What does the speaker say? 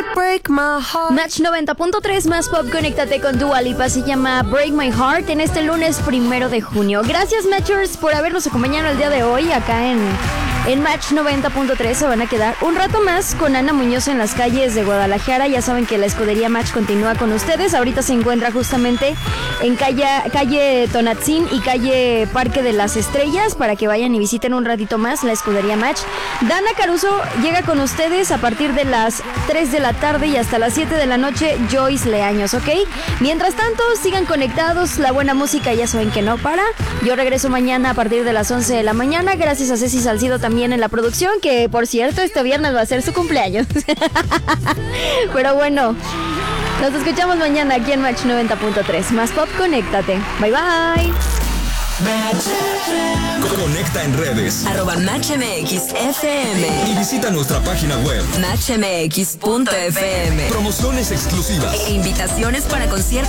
Match 90.3 más pop, conéctate con Dua Lipa, se llama Break My Heart en este lunes 1 de junio. Gracias, Matchers, por habernos acompañado el día de hoy acá en Match 90.3. Se van a quedar un rato más con Ana Muñoz en las calles de Guadalajara. Ya saben que la escudería Match continúa con ustedes. Ahorita se encuentra justamente en calle Tonatzin y calle Parque de las Estrellas para que vayan y visiten un ratito más la escudería Match. Dana Caruso llega con ustedes a partir de las 3 de la tarde y hasta las 7 de la noche Joyce Leaños, ¿ok? Mientras tanto, sigan conectados, la buena música ya saben que no para. Yo regreso mañana a partir de las 11 de la mañana, gracias a Ceci Salcido también en la producción, que por cierto este viernes va a ser su cumpleaños. Pero bueno, nos escuchamos mañana aquí en Match 90.3. Más pop, conéctate. Bye bye. Conecta en redes @MatchMXFM y visita nuestra página web MatchMX.fm. Promociones exclusivas E invitaciones para conciertos